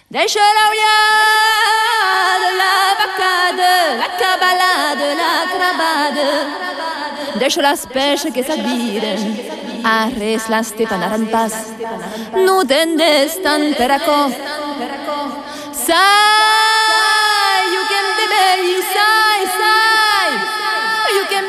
Deixa la de la vacade, la cabalade, la crabade. Deixa las pêches que s'admiren, arres las tepanar en paz. No tendes tan teraco,